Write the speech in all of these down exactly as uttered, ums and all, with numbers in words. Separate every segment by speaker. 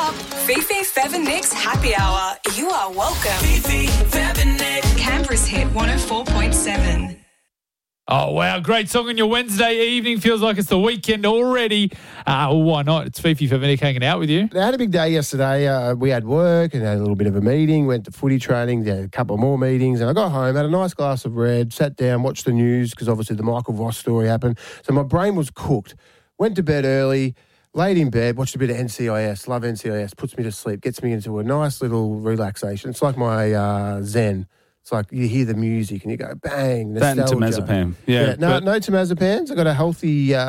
Speaker 1: up. Fifi, Fev and Nick's Happy Hour. You are welcome.
Speaker 2: Fifi, Fev and Nick.
Speaker 1: Canberra's hit one oh four point seven.
Speaker 3: Oh, wow. Great song on your Wednesday evening. Feels like it's the weekend already. Uh, why not? It's Fifi for Nick hanging out with you.
Speaker 4: I had a big day yesterday. Uh, we had work and had a little bit of a meeting, went to footy training, had a couple more meetings, and I got home, had a nice glass of red, sat down, watched the news because obviously the Michael Voss story happened. So my brain was cooked. Went to bed early, laid in bed, watched a bit of N C I S. Love N C I S. Puts me to sleep, gets me into a nice little relaxation. It's like my uh, Zen. It's like you hear the music and you go, bang,
Speaker 5: That
Speaker 4: nostalgia.
Speaker 5: and temazepam. Yeah.
Speaker 4: Yeah, no,
Speaker 5: but-
Speaker 4: no temazepams. I got a healthy, uh,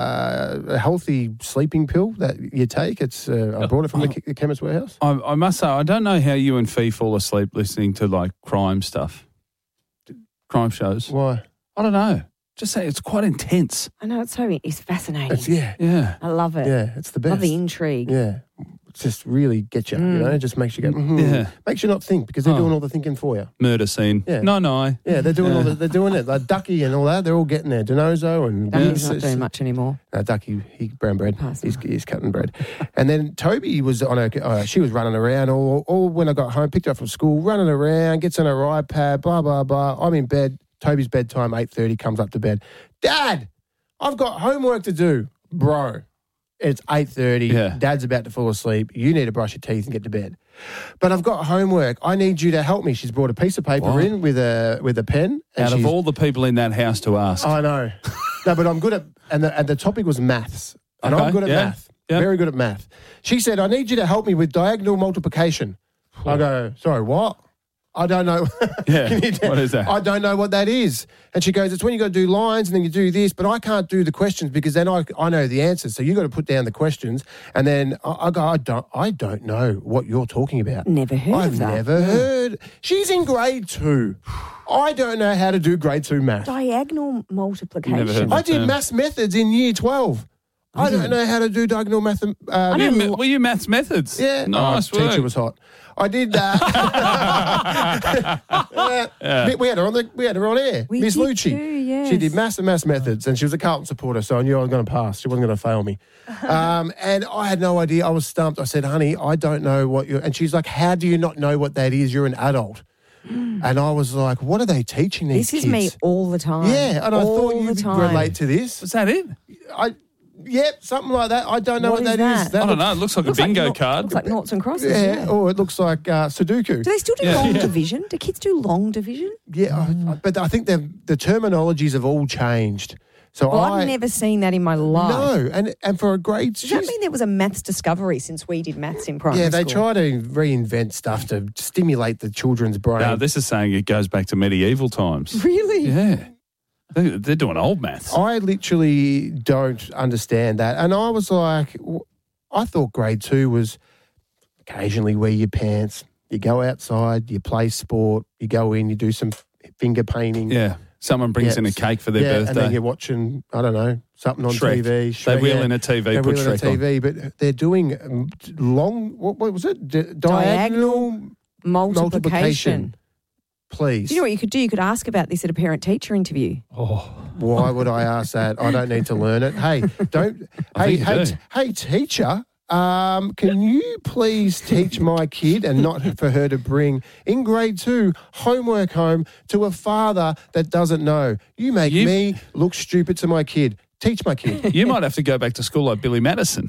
Speaker 4: a healthy sleeping pill that you take. It's uh, I brought it from the, ch- the Chemist Warehouse.
Speaker 5: I, I must say, I don't know how you and Fee fall asleep listening to like crime stuff, crime shows.
Speaker 4: Why?
Speaker 5: I don't know. Just say it's quite intense.
Speaker 6: I know, it's so it's fascinating.
Speaker 4: It's, yeah,
Speaker 5: Yeah.
Speaker 6: I love it.
Speaker 4: yeah, it's the best.
Speaker 6: Love the intrigue.
Speaker 4: Yeah, it just really gets you. You know, it just makes you go. Mm-hmm.
Speaker 5: Yeah.
Speaker 4: Makes you not think because they're
Speaker 5: Oh.
Speaker 4: doing all the thinking for you.
Speaker 5: Murder scene.
Speaker 4: Yeah.
Speaker 5: No, no.
Speaker 4: Yeah, they're doing all
Speaker 5: Yeah.
Speaker 4: the, they're doing it. Like Ducky and all that, they're all getting there. Denozo and
Speaker 6: Ducky's
Speaker 4: Yeah.
Speaker 6: not doing much anymore.
Speaker 4: No, Ducky, he brown bread.
Speaker 6: Pass
Speaker 4: He's,
Speaker 6: on.
Speaker 4: he's cutting bread. And then Toby was on her. Uh, she was running around all, all when I got home. Picked her up from school, running around, gets on her iPad. Blah blah blah. I'm in bed. Toby's bedtime eight thirty. Comes up to bed. Dad, I've got homework to do, bro. It's eight thirty.
Speaker 5: Yeah.
Speaker 4: Dad's about to fall asleep. You need to brush your teeth and get to bed. But I've got homework. I need you to help me. She's brought a piece of paper
Speaker 5: What?
Speaker 4: in with a with a pen. and
Speaker 5: Out of
Speaker 4: she's-
Speaker 5: all the people in that house to ask.
Speaker 4: I know. No, but I'm good at, and the, and the topic was maths. And
Speaker 5: Okay,
Speaker 4: I'm good at
Speaker 5: yeah,
Speaker 4: math.
Speaker 5: yeah.
Speaker 4: Very good at math. She said, I need you to help me with diagonal multiplication. I go, sorry, what? I don't know.
Speaker 5: Yeah,
Speaker 4: Can you tell-
Speaker 5: what is that?
Speaker 4: I don't know what that is. And she goes, it's when you got to do lines and then you do this, but I can't do the questions because then I, I know the answers. So you got to put down the questions. And then I, I go, I don't, I don't know what you're talking about.
Speaker 6: Never heard
Speaker 4: I've
Speaker 6: of that.
Speaker 4: never heard. She's in grade two. I don't know how to do grade two math.
Speaker 6: Diagonal multiplication.
Speaker 5: Never heard of
Speaker 4: I
Speaker 5: that
Speaker 4: did
Speaker 5: term.
Speaker 4: maths methods in year twelve. I don't know how to do diagonal math. Uh,
Speaker 6: I
Speaker 5: You
Speaker 6: know
Speaker 5: ma- were you maths methods?
Speaker 4: yeah,
Speaker 5: Nice
Speaker 4: oh,
Speaker 5: work.
Speaker 4: teacher was hot. I did that. Uh, We had her on the. We had her on air.
Speaker 6: We
Speaker 4: Miss
Speaker 6: did
Speaker 4: Lucci.
Speaker 6: too, yes.
Speaker 4: She did maths and maths methods, and she was a Carlton supporter, so I knew I was going to pass. She wasn't going to fail me. Um, and I had no idea. I was stumped. I said, "Honey, I don't know what you're." And she's like, "How do you not know what that is? You're an adult." And I was like, "What are they teaching these
Speaker 6: This is
Speaker 4: kids?"
Speaker 6: me all the time.
Speaker 4: Yeah, and I
Speaker 6: all
Speaker 4: thought
Speaker 6: the
Speaker 4: you'd
Speaker 6: time.
Speaker 4: relate to this.
Speaker 5: Was that it?
Speaker 4: I, yep, something like that. I don't know
Speaker 6: What
Speaker 4: what,
Speaker 6: is
Speaker 4: that is.
Speaker 6: that?
Speaker 5: I don't know. It looks like
Speaker 6: Looks
Speaker 5: a bingo
Speaker 6: like,
Speaker 5: card.
Speaker 6: Looks like noughts and crosses.
Speaker 4: Yeah,
Speaker 6: Yeah.
Speaker 4: or it looks like uh, Sudoku.
Speaker 6: Do they still do
Speaker 5: Yeah.
Speaker 6: long
Speaker 5: Yeah.
Speaker 6: division? Do kids do long division?
Speaker 4: Yeah, I- I- but I think the the terminologies have all changed. So
Speaker 6: Well,
Speaker 4: I
Speaker 6: I've never seen that in my life.
Speaker 4: no, and and for a grade,
Speaker 6: Does that mean there was a maths discovery since we did maths in primary
Speaker 4: yeah, they
Speaker 6: school?
Speaker 4: try to reinvent stuff to stimulate the children's brain.
Speaker 5: No, this is saying it goes back to medieval times.
Speaker 6: Really?
Speaker 5: Yeah. They, they're doing old maths.
Speaker 4: I literally don't understand that, and I was like, w- I thought grade two was occasionally wear your pants, you go outside, you play sport, you go in, you do some finger painting.
Speaker 5: Yeah. Someone brings
Speaker 4: Yeah,
Speaker 5: in a cake for their
Speaker 4: yeah,
Speaker 5: birthday.
Speaker 4: and then you're watching, I don't know, something on
Speaker 5: Shrek.
Speaker 4: T V.
Speaker 5: They
Speaker 4: Shrek,
Speaker 5: wheel
Speaker 4: yeah.
Speaker 5: in a T V,
Speaker 4: They
Speaker 5: put
Speaker 4: wheel in a
Speaker 5: Shrek on.
Speaker 4: T V, but they're doing um, long, what, what was it? D- diagonal,
Speaker 6: Multiplication.
Speaker 4: multiplication. Please.
Speaker 6: Do you know what you could do? You could ask about this at a parent-teacher interview.
Speaker 4: Why would I ask that? I don't need to learn it. Hey, don't.
Speaker 5: I
Speaker 4: hey,
Speaker 5: think you
Speaker 4: hey,
Speaker 5: do.
Speaker 4: t- hey, teacher. Um, can you please teach my kid, and not for her to bring in grade two homework home to a father that doesn't know? You make
Speaker 5: You-
Speaker 4: me look stupid to my kid. Teach my kid.
Speaker 5: You might have to go back to school like Billy Madison.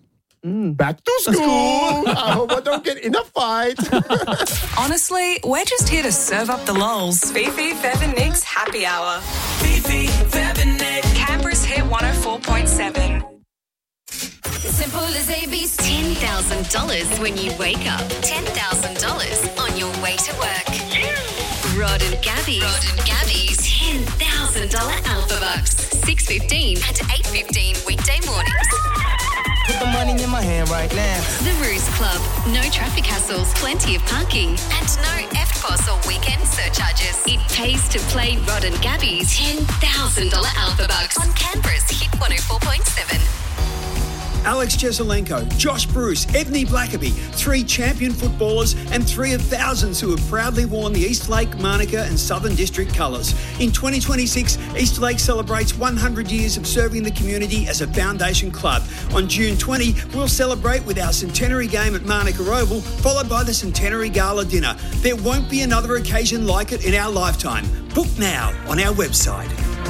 Speaker 4: Back to school. I hope I don't get in a fight.
Speaker 1: Honestly, we're just here to serve up the lols. Fifi, Fev and Nick's Happy Hour.
Speaker 2: Fifi, Fev and Nick.
Speaker 1: Canberra's hit one oh four point seven.
Speaker 7: Simple as A B C. ten thousand dollars when you wake up. ten thousand dollars on your way to work. Rod and Gabby. Rod and Gabby's ten thousand dollars Alpha Bucks. six fifteen and eight fifteen weekday mornings.
Speaker 2: Put the money in my hand right now.
Speaker 7: The Ruse Club. No traffic hassles, plenty of parking, and no F P O S or weekend surcharges. It pays to play Rod and Gabby's ten thousand dollars Alpha Bucks on Canberra's Hit one oh four point seven.
Speaker 8: Alex Jezelenko, Josh Bruce, Ebony Blackaby, three champion footballers and three of thousands who have proudly worn the Eastlake, Manuka and Southern District colours. In twenty twenty-six, Eastlake celebrates one hundred years of serving the community as a foundation club. On June twentieth, we'll celebrate with our centenary game at Manuka Oval, followed by the centenary gala dinner. There won't be another occasion like it in our lifetime. Book now on our website.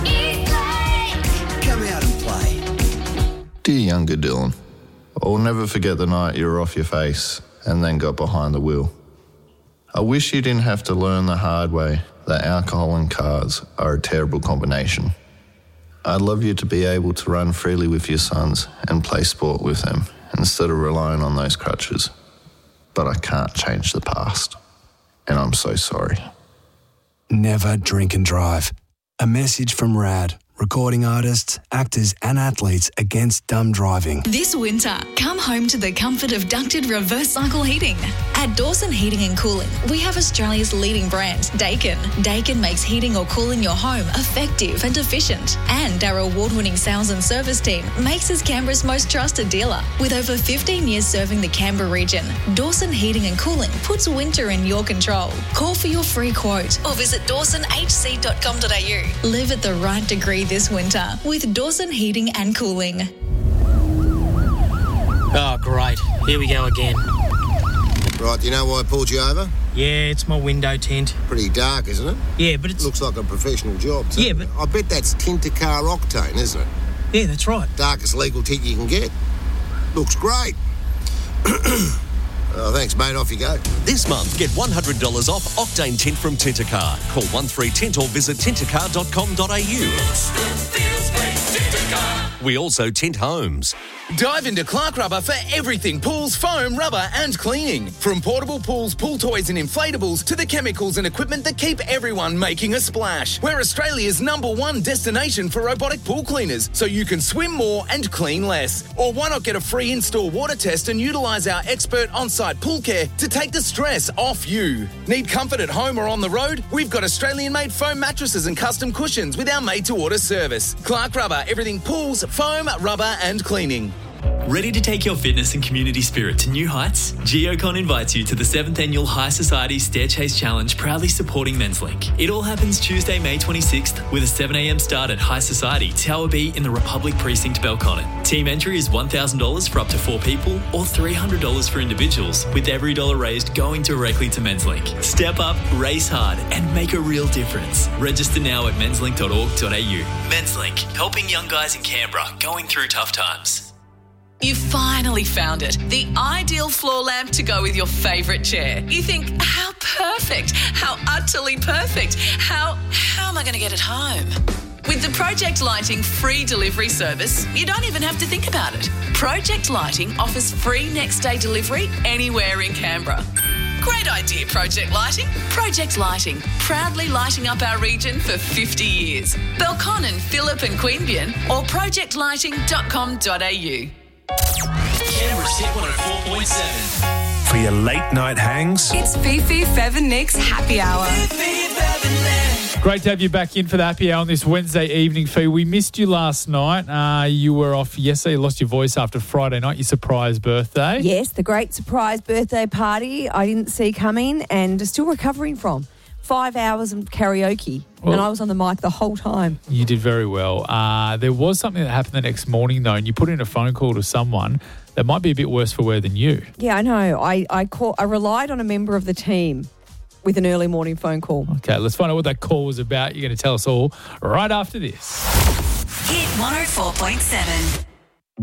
Speaker 8: Come out and play.
Speaker 9: Dear younger Dylan, I'll never forget the night you were off your face and then got behind the wheel. I wish you didn't have to learn the hard way that alcohol and cars are a terrible combination. I'd love you to be able to run freely with your sons and play sport with them instead of relying on those crutches. But I can't change the past, and I'm so sorry.
Speaker 10: Never drink and drive. A message from RAD, recording artists, actors and athletes against dumb driving.
Speaker 11: This winter, come home to the comfort of ducted reverse cycle heating. At Dawson Heating and Cooling, we have Australia's leading brand, Daikin. Daikin makes heating or cooling your home effective and efficient. And our award-winning sales and service team makes us Canberra's most trusted dealer. With over fifteen years serving the Canberra region, Dawson Heating and Cooling puts winter in your control. Call for your free quote or visit dawson h c dot com dot a u. Live at the right degree this winter with Dawson Heating and Cooling.
Speaker 12: Oh, great. Here we go again.
Speaker 13: Right, do you know why I pulled you over?
Speaker 12: Yeah, it's my window tint.
Speaker 13: Pretty dark, isn't it?
Speaker 12: Yeah, but it's...
Speaker 13: Looks like a professional job.
Speaker 12: Yeah, but...
Speaker 13: I bet that's Tintacar Octane, isn't it?
Speaker 12: Yeah, that's right.
Speaker 13: Darkest legal tint you can get. Looks great. Oh, thanks, mate. Off you go.
Speaker 14: This month, get one hundred dollars off Octane Tint from Tintacar. Call one three tint or visit tintacar dot com dot a u. We also tint homes.
Speaker 15: Dive into Clark Rubber for everything pools, foam, rubber and cleaning. From portable pools, pool toys and inflatables to the chemicals and equipment that keep everyone making a splash. We're Australia's number one destination for robotic pool cleaners, so you can swim more and clean less. Or why not get a free in-store water test and utilise our expert on-site pool care to take the stress off you. Need comfort at home or on the road? We've got Australian-made foam mattresses and custom cushions with our made-to-order service. Clark Rubber, everything pools, foam, rubber and cleaning.
Speaker 16: Ready to take your fitness and community spirit to new heights? Geocon invites you to the seventh Annual High Society Stair Chase Challenge, proudly supporting Men's Link. It all happens Tuesday, May twenty-sixth, with a seven a m start at High Society, Tower B in the Republic Precinct, Belconnen. Team entry is one thousand dollars for up to four people or three hundred dollars for individuals, with every dollar raised going directly to Men's Link. Step up, race hard and make a real difference. Register now at mens link dot org dot a u. Men's Link, helping young guys in Canberra going through tough times.
Speaker 17: You finally found it. The ideal floor lamp to go with your favourite chair. You think, how perfect, how utterly perfect, how, how am I going to get it home? With the Project Lighting free delivery service, you don't even have to think about it. Project Lighting offers free next day delivery anywhere in Canberra. Great idea, Project Lighting. Project Lighting, proudly lighting up our region for fifty years. Belconnen, Phillip and Queanbeyan or project lighting dot com dot a u.
Speaker 2: Canberra's Hit one oh four point seven.
Speaker 10: For your late night hangs,
Speaker 1: It's Fifi, Fev and Nick's Happy Hour.
Speaker 3: Great to have you back in for the happy hour on this Wednesday evening, Fee. We missed you last night. Uh, you were off yesterday. You lost your voice after Friday night, your surprise birthday.
Speaker 6: Yes, the great surprise birthday party I didn't see coming and still recovering from. Five hours of karaoke,
Speaker 3: Well,
Speaker 6: and I was on the mic the whole time.
Speaker 3: You did very well. Uh, there was something that happened the next morning, though, and you put in a phone call to someone that might be a bit worse for wear than you.
Speaker 6: Yeah, I know. I I, call, I relied on a member of the team with an early morning phone call.
Speaker 3: Okay, let's find out what that call was about. You're going to tell us all right after this.
Speaker 7: Hit one oh four point seven.